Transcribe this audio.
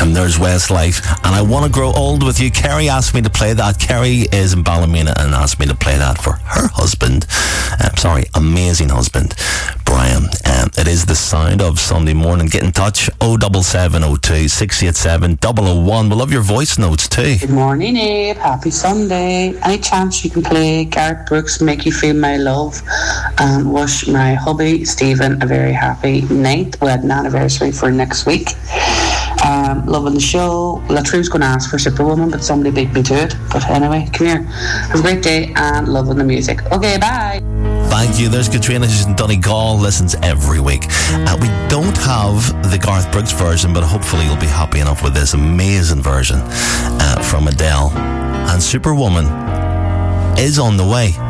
And there's Westlife, and I Want to Grow Old with You. Kerry asked me to play that. Kerry is in Ballymena and asked me to play that for her husband. Amazing husband, Brian. It is the sound of Sunday morning. Get in touch, 07702 687 001. We love your voice notes too. Good morning, Abe. Happy Sunday. Any chance you can play Garth Brooks' Make You Feel My Love, and wish my hubby Stephen a very happy 9th wedding anniversary for next week. Loving the show. Latrue's going to ask for Superwoman, but somebody beat me to it. But anyway, come here. Have a great day and loving the music. Okay, bye. Thank you. There's Katrina, who's in Donegal, listens every week. We don't have the Garth Brooks version, but hopefully you'll be happy enough with this amazing version from Adele. And Superwoman is on the way.